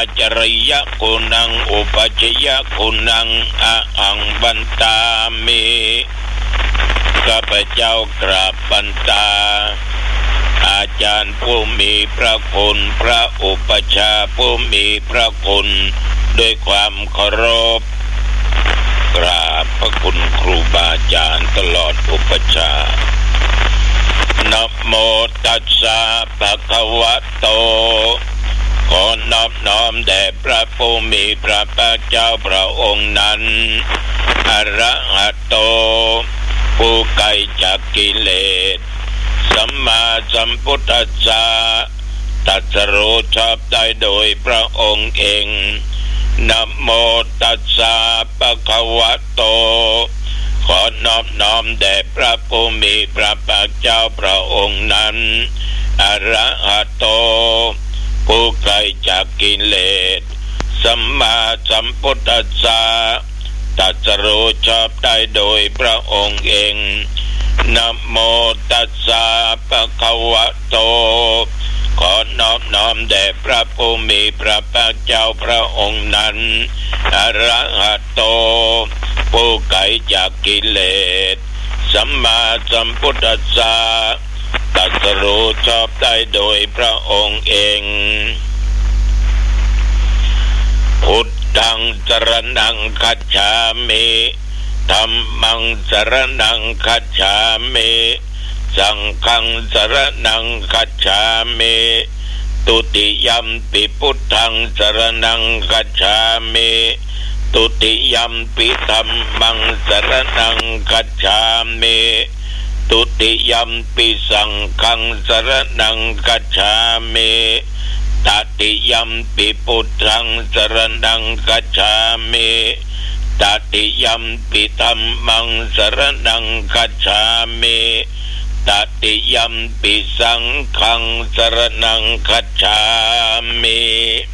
จริยกุณังอุปจยกุณังอะหังบันตามิข้าพเจ้ากราบบันตาอาจารย์ผู้มีพระคุณพระอุปัชฌาย์ผู้มีพระคุณด้วยความเคารพกราบพระคุณครูบาอาจารย์ตลอดอุปัชฌาย์นะโมตัสสะภะคะวะโตขอนอบน้อมแด่พระผู้มีพระภาคเจ้าพระองค์นั้นอะระหะโตผู้ไกลจากกิเลสสัมมาสัมพุทธัสสะตรัสรู้ชอบได้โดยพระองค์เองนะโมตัสสะภะคะวะโตขอนอบน้อมแด่พระผู้มีพระภาคเจ้าพระองค์นั้นอะระหะโตผู้ไกลจากกิเลสสัมมาสัมพุทธัสสะตรัสรู้ชอบได้โดยพระองค์เองนะโมตัสสะภะคะวะโตขอนอบน้อมแด่พระผู้มีพระภาคเจ้าพระองค์นั้นอะระหะโตผู้ไกลจากกิเลสสัมมาสัมพุทธัสสะตรัสรู้ชอบได้โดยพระองค์เองพุทธังสรณังคัจฉามิธัมมังสรณังคัจฉามิสังฆังสรณังคัจฉามิตุติยัมปิพุทธังสรณังคัจฉามิตุติยัมปิธัมมังสรณังคัจฉามิตุติยัมปิสังฆังสรณังคัจฉามิตติยัมปิพุทธังสรณังคัจฉามิตติยัมปิธัมมังสรณังคัจฉามิตติยัมปิสังฆังสรณังคัจฉามิ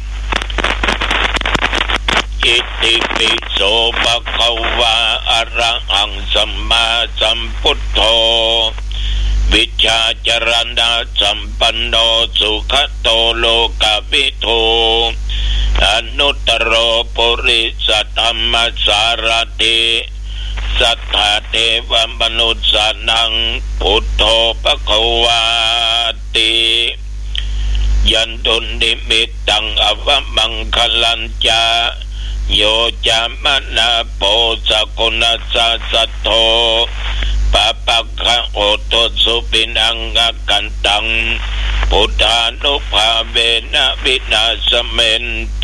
อิติปิโสภะคะวะอะระหังสัมมาสัมพุทโธวิชาจรณะสัมปันโนสุขโตโลกวิทูอนุตตโรปุริสธรรมสารติสัทธาเทวมนุษย์สนังพุทโธภคะวาติยันตุนิมิตตังอวมังคลัญจาโยจามนาโปสกุณสัสสโธปะปะคะโอโตสุปินังกันตังพุทธานุภาเวนะวินาสเมนโต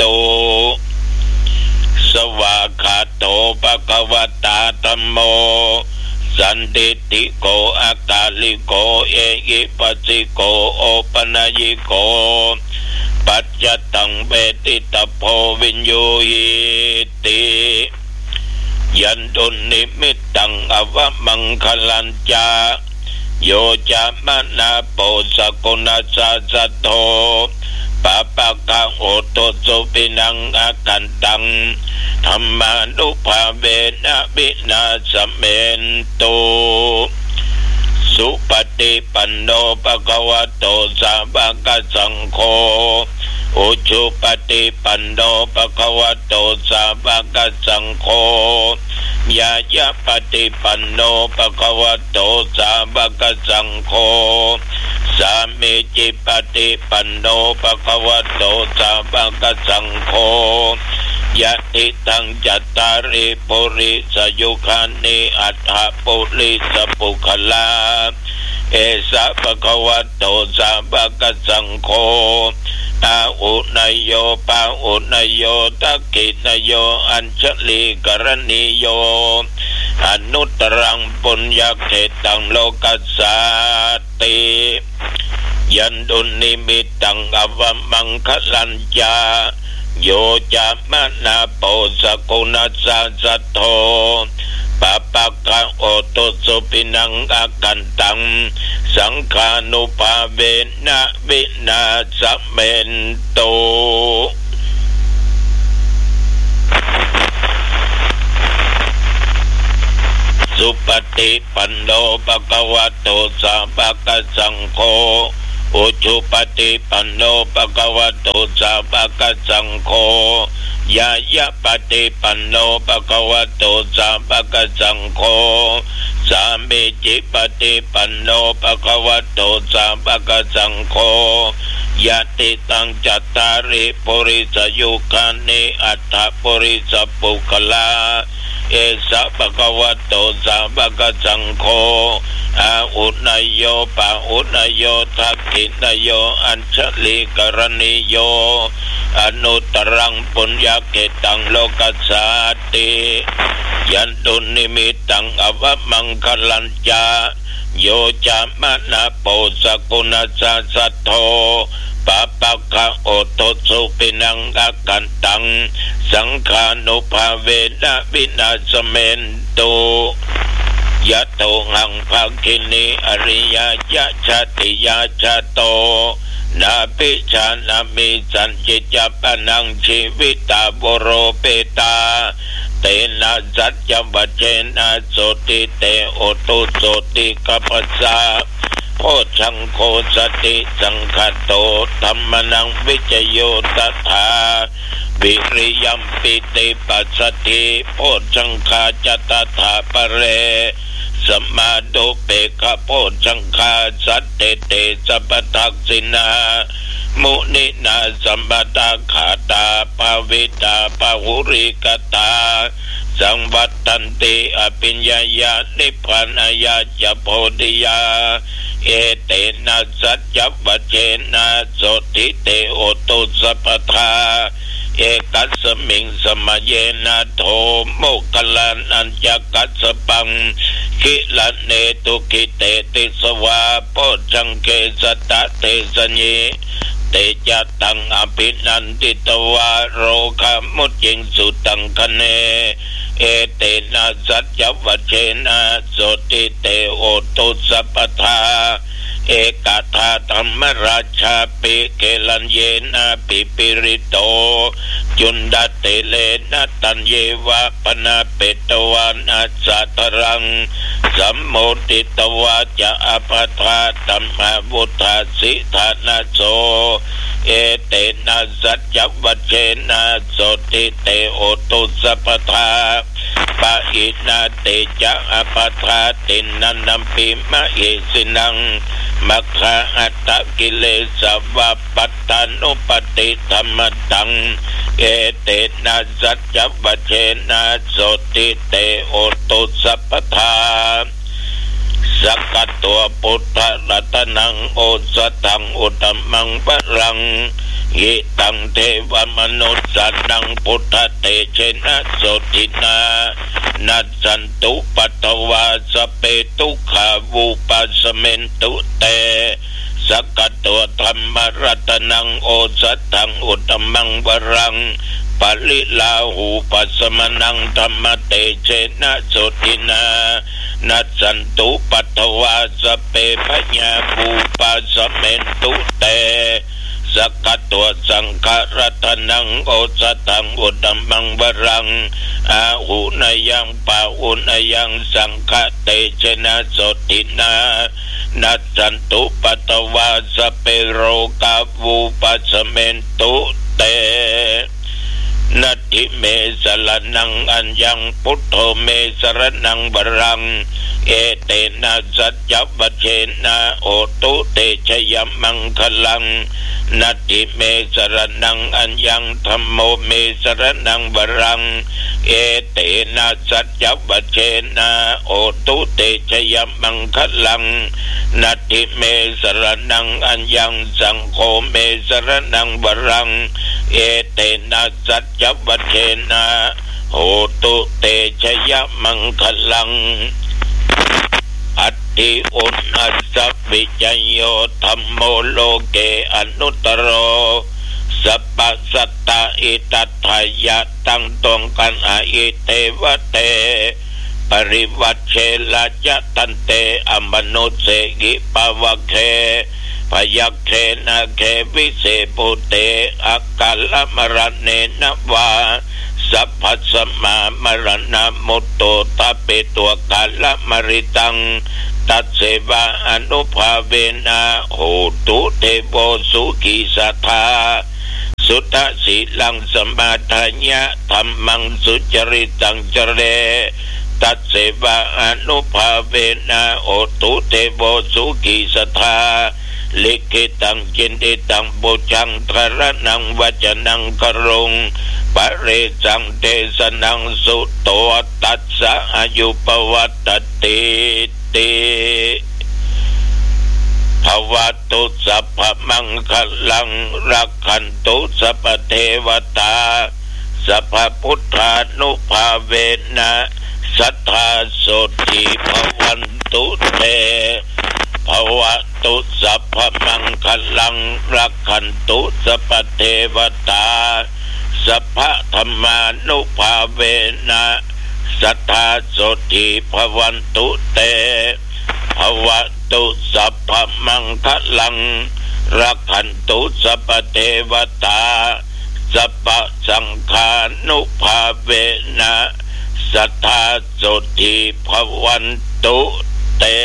สวากขาโตภะคะวตาธัมโมสันติติโกอากาลิโกเอหิปัสสิโกโอปนัยิโกปัจจตังเวทิตโพวิญโยหิติยันตุนิมิตตังอวมังคลัญจาโยจามนาโปสกุณสัสสโธปะปะคะโอโตสุปินังอากันตังธัมมานุภาเวนะวินาสเมนโตสุปฏิปันโนภะคะวะโตสาวกสังโฆอุชุปฏิปันโนภะคะวะโตสาวกสังโฆยายะปฏิปันโนภะคะวะโตสาวกสังโฆสามิจิปฏิปันโนภะคะวะโตสาวกสังโฆยะติตังจัตตาริปุริสยุคานิอัฏฐปุริสปุคลาเอสะภะคะวะโตสาวกสังโฆอาอุนยโยปาอุนยโยทักขินโยอัญชลีกรณีโยอนุตตรังปุญญเขตังโลกัสสาติยันตุนิมิตตังอวมังคลัญจาโยจามนาโปสกุณสัสสโธปะปะคะโอโตสุปินังอากันตังสังฆานุภาเวนะวินาสเมนโตสุปฏิปันโนภะคะวะโตสาวกสังโฆอุชุปฏิปันโนภะคะวะโตสาวกสังโฆยายะปฏิปันโนภะคะวะโตสาวกสังโฆสามีจิปฏิปันโนภะคะวะโตสาวกสังโฆยะติตังจัตตาริปุริสยุคานิอัตถปุริสปุคลาเอสะภะคะวะโตสาวกสังโฆอาอุณโยปะอุณโยทักขิณโยอัญชลิกรณิโยอนุตรังปุญญเกตังโลกัสสาติยันตุนิมิตังอวมังคลัญจาโยจามนาโปสกุณาสัทโธปะปะคะโอโตสุปินังอากันตังสังขานุภาเวนะวินาสเมนตุยะโตหังภาคินีอริยยะชาติยาชาโตนาปิชานามิสันจิจปนังชีวิตาบโรเปตาเตนะสัจจวัจเจนะโสติเตโอตุโสติกัปสสะโพชังโคสติสังคโตธัมมนังวิจโยตถาวิริยัมปิติปัสสติโพชังคาจตถาปะเรสัมมาโดเปกะโพชังคาสัตเตเตสัพพทักษินามุนินาสัมปตาขาตาภาวิตาภาหุริกตาสังวัตตันติอภิญญายานิพพานายาจะโพธิยาเอเตนะสัจจวัจเจนะโสติเตโอตุสัพพทาเอกัสสมิงสมเยนะโทโมกลันอัญจกัสสปังคิลันเนตุคิเตติสวาโพชังเกสตะเตสญิเตจัตตังอภินันติตวาโรคามุจิงสุตังคะเนเอเตนะสัจจวัจเจนะโสติเตโอตุสัพพทาเอกธาธรรมราชาปิเกลันเยนะปิปิริโตจุนดาเตเลนะตันเยวะปนาเปตวานาสัตรังสัมโมติตวาจะอภัทธาตัมมาวุธาสิธานาโสเอเตนะสัจจวัจเจนะโสติเตโอตุสัพพทาปะอินาเตจะอภัทธาตินันนัมปิมะเอสินังมัคคะอัตตกิเลสวะปัตตานุปติธรรมตังเอเตนะสัจจวัจเจนะโสติเตโอตุสัพพทาสักกะตัวพุทธรัตนังโอสถังอุตมังปรังยิตังเทวมนุสสันนังพุทธเตเชนะโสตินานัสสันตุปัตตวาสเปตุขาวูปัสเมนตุเตสักกะตัวธรรมรัตนังโอสถังอุตมังปรังปลิลาหูปัสมนังธรรมเตเชนะโสตินานัสสันตุปัตตวาสเปพญาภูปัสเมนตุเตสักกะตัวสังฆรัตนังโอสถังอุตมังวรังอาหุนยังปาหุนยังสังฆเตเชนะโสตินานัสสันตุปัตตวาสเปโรกาวูปัสเมนตุเตนัตถิเมสรนังอัญญังพุทโธเมสรนังบรังเอเตนะสัจจวัจเจนะโอตุเตชยมังคลังนัตถิเมสรนังอัญญังธัมโมเมสรนังบรังเอเตนะสัจจวัจเจนะโอตุเตชยมังคลังนัตถิเมสรนังอัญญังสังโฆเมสรนังบรังเอเตนะสัจจวัจเจนะโอตุเตชยมังคลังอัตติอุณัสสวิจโยธัมโมโลเกอนุตโรสัพพสัตตาอิตัตถายะตั้งตรงกันอาอิเตวะเตปริวัชเชลาจตันเตอมนุเสกิปวะเคพยัคเขนะเควิเศปุเตอากาลมรณเนนะวาสัพพสมามรณะมุตโตตาเปตัวกาลมริตังตัดเสวะอนุภาเวนะโหตุเทโวสุขีสัทธาสุตตะสีลังสมาทายะธัมมังสุจริตังจเรตัดเสวะอนุภาเวนะโหตุเทโวสุขีสัทธาลิขิตังจินติตังปุจังทรนังวัจนังกรงปะเรจังเทสนังสุโตตัสสะอายุปวัตติติภวตุสัพพมังคลังรักขันตุสัพพเทวตาสัพพพุทธานุภาเวนะสัทธาโสติภวันตุเตภวตุสัพพมังคลังรักขันตุสัพพเทวตาสัพพธรรมานุภาเวนะสัทธาโสติภวันตุเตภวตุสัพพมังคลังรักขันตุสัพพเทวตาสัพพสังฆานุภาเวนะสัทธาโสติภวันตุเต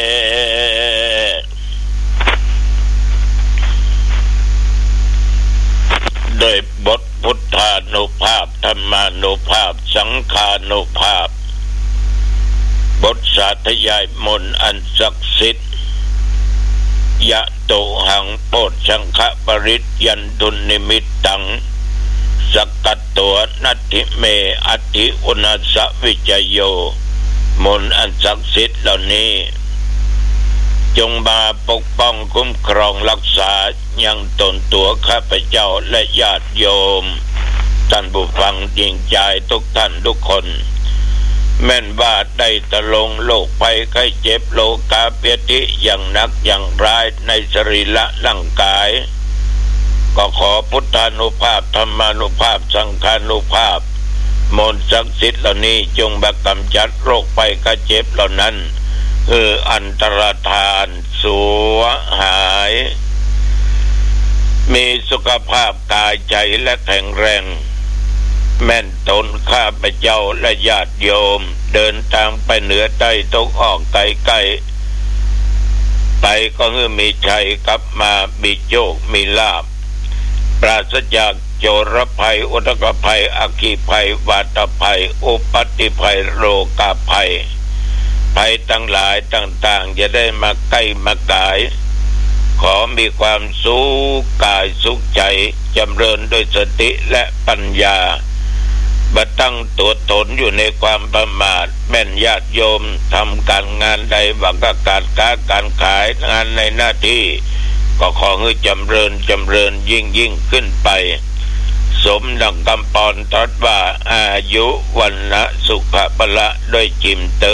โดยบทพุทธานุภาพธรรมานุภาพสังฆานุภาพบทสาธยายมนต์อันศักดิ์สิทธิ์ยะโตหังโปชชังคะปริตยันตุนิมิตตังสักกัตตัวนัตถิเมอติอุณสวิจโยมนต์อันศักดิ์สิทธิ์เหล่านี้จงมาปกป้องคุ้มครองรักษายังตนตัวข้าพเจ้าและญาติโยมท่านผู้ฟังจริงใจทุกท่านทุกคนแม่นว่าได้ตะลงโรคภัยไข้เจ็บโลกาเปียติอย่างหนักอย่างร้ายในสรีระร่างกายก็ขอพุทธานุภาพธรรมานุภาพสังฆานุภาพมนต์ศักดิ์สิทธิ์เหล่านี้จงบักกำจัดโรคภัยไข้เจ็บเหล่านั้นอันตรธานสูญหายมีสุขภาพกายใจและแข็งแรงแม่นตนข้าพเจ้าและญาติโยมเดินทางไปเหนือใต้ตกออกไกลๆไปก็มีชัยกลับมามีโชคมีลาภปราศจากโจรภัยอุทกภัยอัคคีภัยวาตภัยอุปัฏฐิภัยโรคาภัยภัยทั้งหลายต่างๆจะได้มาใกล้มากายขอมีความสุขกายสุขใจจำเริญด้วยสติและปัญญาบัดตั้งตัวตนอยู่ในความประมาทแม่นญาติโยมทำการงานใดบังการค้าการขายงานในหน้าที่ก็ขอให้จำเริญยิ่งขึ้นไปสมดังคำปอนตรัสว่าอายุวันนะสุขะพละด้วยจิมเต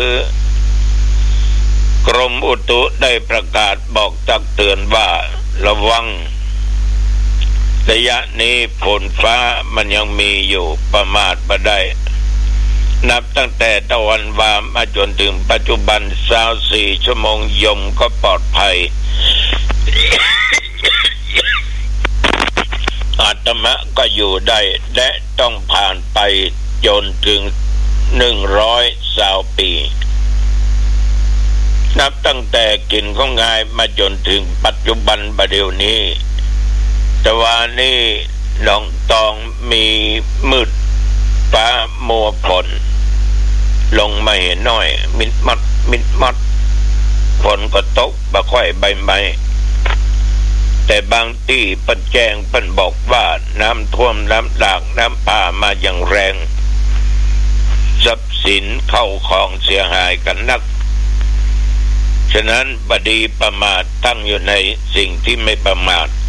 อกรมอุตุได้ประกาศบอกตักเตือนว่าระวังระยะนี้ฝนฟ้ามันยังมีอยู่ประมาทบ่ได้นับตั้งแต่ตะวันวามาจนถึงปัจจุบัน24ชั่วโมงยมก็ปลอดภัย อาตมะก็อยู่ได้และต้องผ่านไปจนถึง120 ปีนับตั้งแต่กินของงายมาจนถึงปัจจุบันบัดเดี๋ยวนี้แต่ว่านี่หนองตองมีมืดฟ้ามัวฝนลงมาเห็นน้อยมิดมัดฝนก็ตกบ่ค่อยใบไม้แต่บางที่เปิ้นแจ้งเปิ้นบอกว่าน้ำท่วมน้ำหลากน้ำป่ามาอย่างแรงทรัพย์สินเข้าของเสียหายกันนักฉะนั้นบดีประมาทตั้งอยู่ในสิ่งที่ไม่ประมาท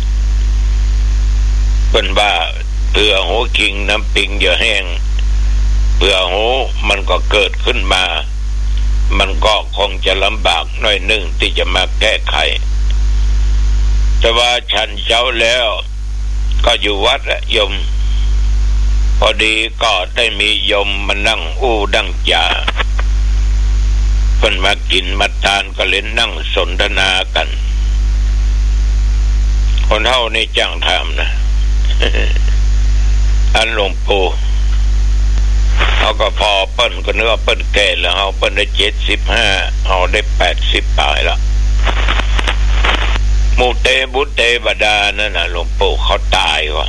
เป็นว่าเผื่อหูคิงน้ำปิงอย่าแห้งเผื่อหูมันก็เกิดขึ้นมามันก็คงจะลำบากหน่อยนึงที่จะมาแก้ไขแต่ว่าฉันเช้าแล้วก็อยู่วัดโยมพอดีก็ได้มีโยมมานั่งอู้ดังจ่าเพิ่นมากินมาทานก็เล่นนั่งสนทนากันคนเฮานี่จ้างทำนะอันหลวงปู่เขาก็พอเปิ้นก็นึกว่าเปิ้นแก่แล้วเขาเปิ้นได้75เขาได้80ปลายแล้วมูเตบุตเตบดานั่นน่ะหลวงปู่เขาตายวะ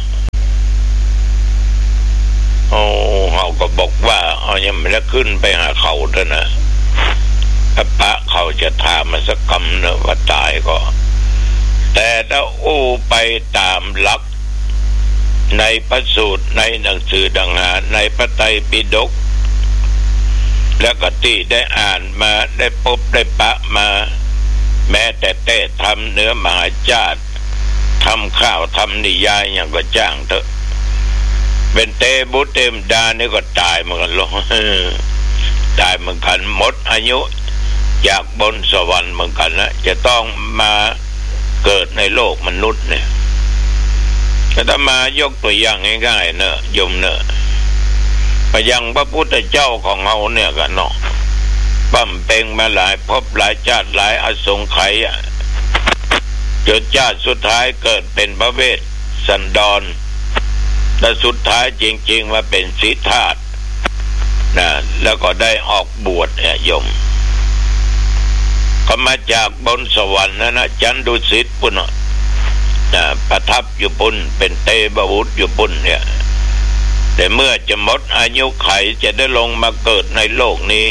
โอ้เขาก็บอกว่าเขายังไม่ได้ขึ้นไปหาเขาด้วยนะพระเขาจะถามมาสักคำนะว่าตายก็แต่ถ้าไปตามหลักในพระสูตรในหนังสือดังหาในพระไตรปิฎกแล้วก็ที่ได้อ่านมาได้พบได้ปะมาแม้แต่เต้ทำเนื้อมหาชาติทำข้าวทำนิยายอย่างก็จ้างเถอะเป็นเตบุตรเต็มดานี่ก็ตายเหมือนกันลงตายเหมือนกันหมดอายุจากบนสวรรค์เหมือนกันนะจะต้องมาเกิดในโลกมนุษย์เนี่ยถ้ามายกตัวอย่างง่ายๆเนอะโยมเนอะไปยังพระพุทธเจ้าของเราเนี่ยกันเนาะบั้มเป่งมาหลายภพหลายชาติหลายอสงไขยจนชาติสุดท้ายเกิดเป็นพระเวสสันดรแต่สุดท้ายจริงๆว่าเป็นสิทธาตนะแล้วก็ได้ออกบวชเนี่ยโยมก็มาจากบนสวรรค์นะจันดุสิตปุ่นประทับอยู่ปุ่นเป็นเตบบุตรอยู่ปุ่นเนี่ยแต่เมื่อจะหมดอายุไขจะได้ลงมาเกิดในโลกนี้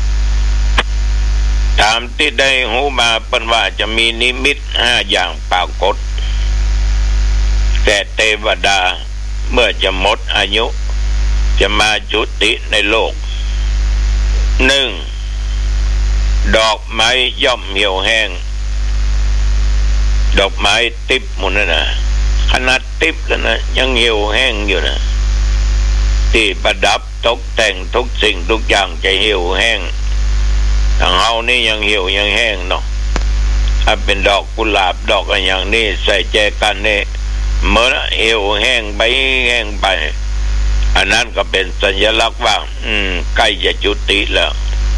ตามที่ได้หูมาเป็นว่าจะมีนิมิต5อย่างปรากฏแต่เทวดาเมื่อจะหมดอายุจะมาจุติในโลก 1. ดอกไม้ย่อมเหี่ยวแห้งดอกไม้ติ๊บหมดนะขนาดติ๊บแล้วนะยังเหี่ยวแห้งอยู่นะที่ประดับตกแต่งทุกสิ่งทุกอย่างจะเหี่ยวแห้งทางเฮานี่ยังเหี่ยวยังแห้งเนาะถ้าเป็นดอกกุหลาบดอกอะไรอย่างนี้ใส่แจกันนี่เมื่อเหี่ยวแห้งไปแห้งไปอันนั้นก็เป็นสัญลักษณ์ว่าใกล้จะจุติแล้ว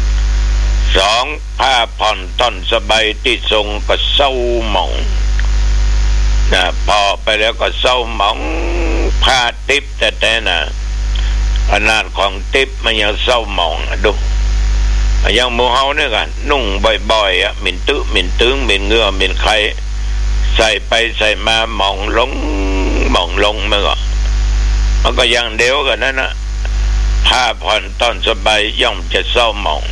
2. ผ้าผ่อนต้นสบายที่ทรงก็เศร้าหมองนะพอไปแล้วก็เศร้าหมองผ้าทิพย์แต่น่ะขนาดของทิพย์มันยังเศร้าหมองดูอย่างหมู่เฮาเนี่ยกันนุ่งบ่อยๆเหม็นตื้อเหม็นตึงเหม็นเหงื่อเหม็นไข้ใส่ไปใส่มาหมองลงมันก็ยังเดียวกันนั่นนะผ้าผ่อนต้นสบายย่อมจะเศร้าหมอง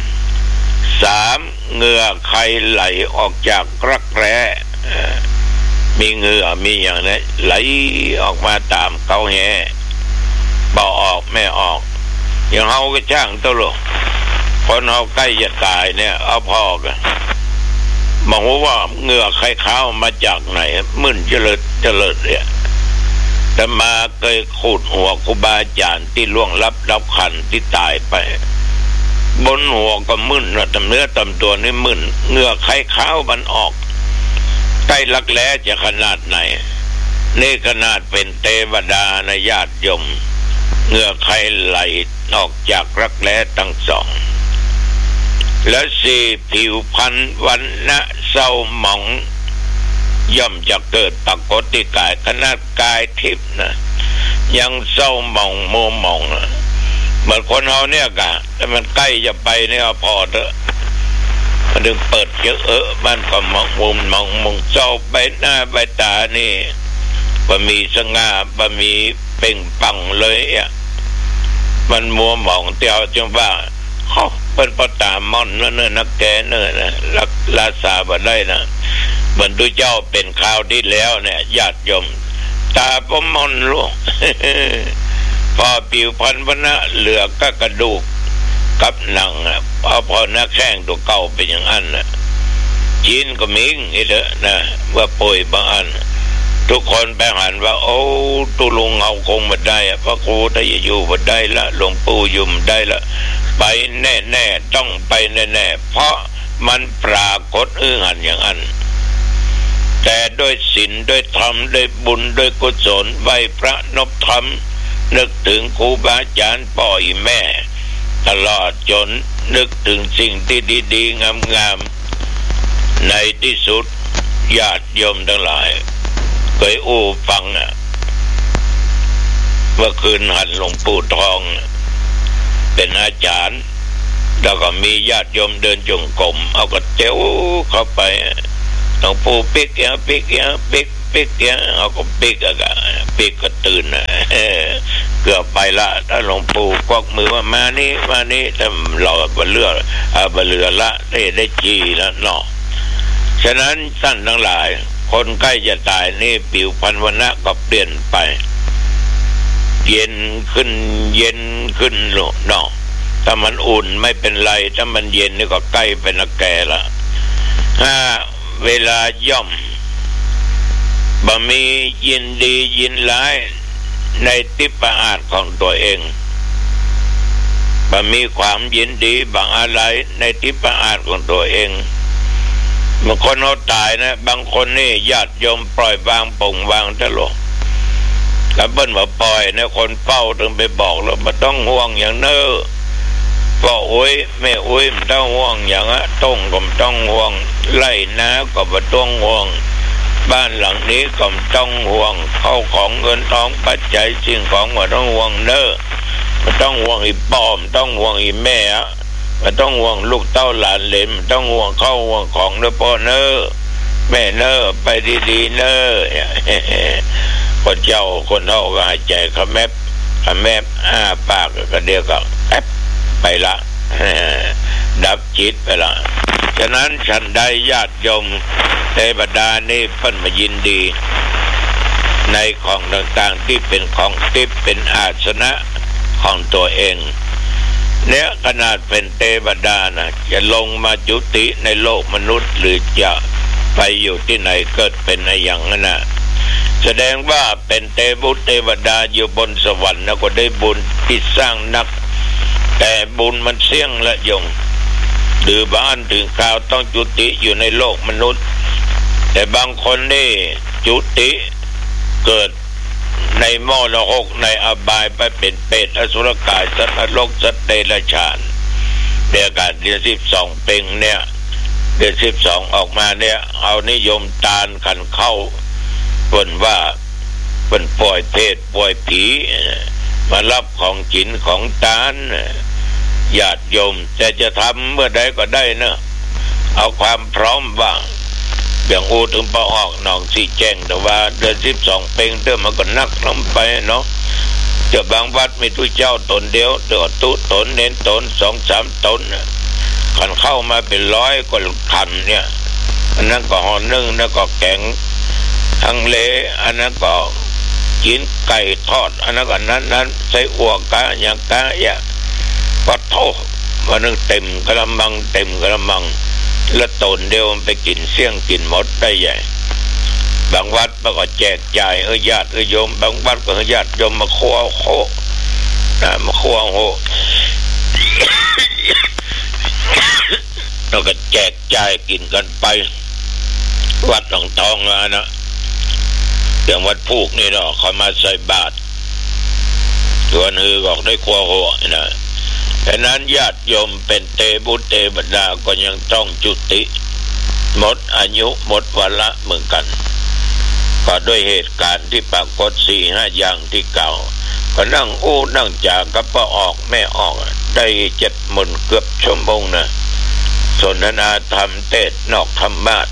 3. เหงื่อไข้ไหลออกจากรักแร้มีเหงื่อมีอย่างนี้ไหลออกมาตามเขาแห่บ่ออกไม่ออกอย่างเฮาก็ช่างตัวลูกคนเฮาใกล้จะตายเนี่ยเอาพอกันมองว่าเหงื่อไข้ขาวมาจากไหนมึนเจริญเนี่ยแต่มาเคยขูดหัวครูบาอาจารย์ที่ล่วงลับขันที่ตายไปบนหัวก็มึนตำเนื้อตำตัวนี่มึนเหงื่อไข้ขาวมันออกใกล้รักแร้จะขนาดไหนนี่ขนาดเป็นเทวดาในญาติโยมเหงื่อไข้ไหลออกจากรักแร้ทั้งสองและ 4. ผิวพรรณวรรณะเศร้าหมองย่อมจะเกิดปรากฏที่กายขนาดกายทิพย์นะยังเศร้าหมองมัวหมองเหมือนคนเราเนี่ยกะแต่มันใกล้จะไปเนี่ยพอเถอะมันดึงเปิดเยอะมันก็มองมุมมองเศร้าใบหน้าใบตานี่บะมีสง่าบะมีเป่งปังเลยอ่ะมันมัวหมองเตียวจังว่าเขาเป็นปตามอนนั่นเนนักแกเนนะลาซาบ่ได้นะเหมือนตัวเจ้าเป็นข่าวที่แล้วเนี่ยญาติโยมตาปมอนลูก พอผิวพรรณวรรณะเหลือก็กระดูกกับหนังพอหน้าแข้งตัวเก่าเป็นอย่างนั้นนะจีนก็มิงนี่เถอะนะว่าป่วยบางอันทุกคนไปหันว่าโอ้ตุลุงเอาคงมาได้พระครูถ้าอยู่มาได้ละหลวงปู่ยุ่มได้ละไปแน่ๆต้องไปแน่ๆเพราะมันปรากฏหันอย่างนั้นแต่ด้วยศีลด้วยธรรมด้วยบุญด้วยกุศลไหวพระนพธรรมนึกถึงครูบาอาจารย์พ่อแม่ตลอดจนนึกถึงสิ่งที่ดีๆงามๆในที่สุดญาติโยมทั้งหลายเคยฟังเมื่อคืนหันหลวงปู่ทองเป็นอาจารย์แล้วก็มีญาติโยมเดินจงกรมเอากระเตียวเข้าไปหลวงปู่ปิกเอาก็ปิกก็ตื่นเกือบไปละถ้าหลวงปู่กวักมือว่ามานี่แต่เราบเรือละได้จีแล้วเนาะฉะนั้นท่านทั้งหลายคนใกล้จะตายนี่ผิวพรรณวรรณะก็เปลี่ยนไปเย็นขึ้นเนาะถ้ามันอุ่นไม่เป็นไรถ้ามันเย็นนี่ก็ใกล้เป็นนักแก่ละเวลาย่อมบ่มียินดียินร้ายในทิพย์อาจของตัวเองบ่มีความยินดีบางอะไรในทิพย์อาจของตัวเองบางคนเขาตายนะบางคนนี่ญาติโยมปล่อยวางปล่งวางตลอดแล้วเบิ้ลมาปล่อยนะคนเฝ้าถึงไปบอกเราไม่ต้องห่วงอย่างเน้อก็แม่ไม่ต้องห่วงอย่างต้องก็ไม่ต้องห่วงไล่นะก็ไม่ต้องห่วงบ้านหลังนี้ก็ไม่ต้องห่วงเข้าของเงินทองปัจจัยสิ่งของไม่ต้องห่วงเน้อไม่ต้องห่วงอีป้อมต้องห่วงอีแม่ไม่ต้องห่วงลูกเต้าหลานเหลนไม่ต้องห่วงเข้าห่วงของเน้อพ่อเน้อแม่เน้อไปดีๆเน้อคนเจ้าคนเท่าก็หายใจขแมบปากก็เดียวก็แป๊บไปละดับจิตไปละฉะนั้นฉันได้ญาติโยมเทวดานี่เพิ่นมายินดีในของต่างๆที่เป็นของทิพย์เป็นอาสนะของตัวเองเนี่ยขนาดเป็นเทวดานะจะลงมาจุติในโลกมนุษย์หรือจะไปอยู่ที่ไหนเกิดเป็นอะไรอย่างนั้นนะแสดงว่าเป็นเทวดาอยู่บนสวรรค์นะก็ได้บุญที่สร้างนักแต่บุญมันเสี่ยงละยงหรือบ้านถึงข่าวต้องจุติอยู่ในโลกมนุษย์แต่บางคนนี่จุติเกิดในมรณะในอบายไปเป็นเปรตอสุรกายสัตว์นรกสัตว์เดรัจฉานเดือน12เป็งเนี่ยเดือน12ออกมาเนี่ยเอานิยมตาลขันเข้าเพิ่นว่าเพิ่นปล่อยเทศปล่อยผีมารับของกินของตาลญาติโยมแต่จะทำเมื่อใดก็ได้นะเอาความพร้อมบ้างอย่างถึงปออกหนองสีแจ้งแต่ว่าเดือน12เป็งเติมมันก็นักลงไปเนาะจะบางวัดมีทุกเจ้าตนเดียวเดือดตุตนเน้นตน 2-3 ตนขันเข้ามาเป็น100กว่าขันเนี่ยอันนั้นก็ห่อนึ่งแล้วก็แกงทั้งเลอันนั้นก็กินไก่ทอดอันนั้นก็นั้นใส่อั่วกะอย่างกะปัดโถวันนึงเต็มกระมังแล้วตนเดียวมันไปกินเสี่ยงกินหมดได้ใหญ่บางวัดมันก็แจกจ่ายญาติโยมบางวัดก็ญาติโยมมาคั่วโคแล้วก็แจกจ่ายกินกันไปวัดหนองทองนะอย่างวัดพูกนี่เนาะเขามาใส่บาตรส่วนฮือก็ได้คั่วโคนะฉะนั้นญาติโยมเป็นเทวดาก็ยังต้องจุติหมดอายุหมดวาระเหมือนกันก็ด้วยเหตุการณ์ที่ปรากฏ 4-5 อย่างที่เก่าก็นั่งจากกับพ่อออกแม่ออกได้70,000เกือบชั่วโมงนะสนทนาธรรมเทศนอกธรรมะ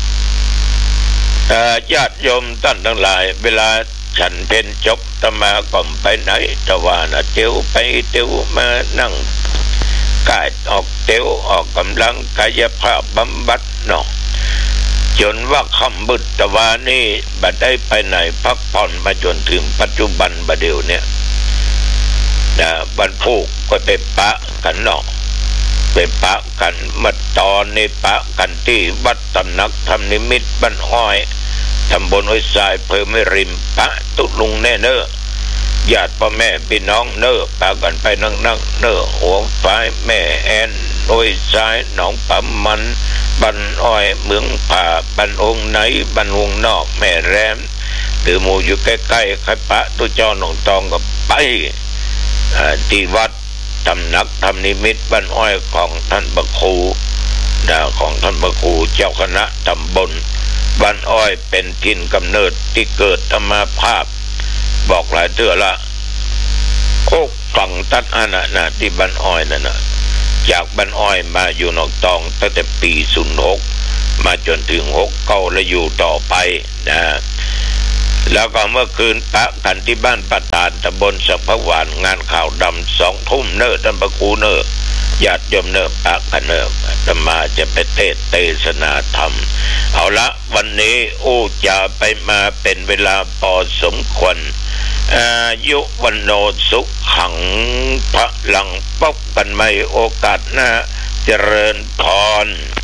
ญาติโยมท่านทั้งหลายเวลาฉันเป็นจบตมาก่อมไปไหนตะวันเตียวไปเตียวมานั่งกายออกเตียวออกกำลังกายภาพบำบัดเนาะจนว่าคำบุตรตะวันนี่บัดได้ไปไหนพักผ่อนมาจนถึงปัจจุบันบัดเดียวเนี่ยบรรพุก็ไปปะกันเนาะไปปะกันมาตอนนี้ปะกันที่วัดตำหนักธรรมนิมิตบ้านอ้อยทำบนห้วยทรายเพิ่มไม่ริมปะตุลุงแน่เนอญาติพ่อแม่พี่น้องเนอปะกันไปนั่งเนอหัวฝ่ายแม่แอนห้วยทรายหนองปั๊มมันบ้านอ้อยเมืองป่าบ้านองไหนบ้านวงนอกแม่แรมหรือหมู่อยู่ใกล้ๆใครปะตัวเจ้าหนองตองก็ไปที่วัดตำหนักธรรมนิมิตบ้านอ้อยของท่านพระครูของท่านพระครูเจ้าคณะตำบลบ้านอ้อยเป็นถิ่นกำเนิดที่เกิดธรรมภาพบอกหลายเทื่อละโคกฝั่งตัดอานะที่บ้านอ้อยนั่นนะจากบ้านอ้อยมาอยู่นอกตองตั้งแต่ปี06มาจนถึง69และอยู่ต่อไปนะแล้วก็เมื่อคืนปะกันที่บ้านประธานตำบลสัพพวานงานข่าวดำ2 ทุ่มเนอดัมปะคูเนอญาติโยมเนอปะกันเนอธรรมาจะไปเทศนาธรรมเอาละวันนี้จะไปมาเป็นเวลาพอสมควรอายุวันโนสุขังพลังพบกันใหม่โอกาสหน้าเจริญพร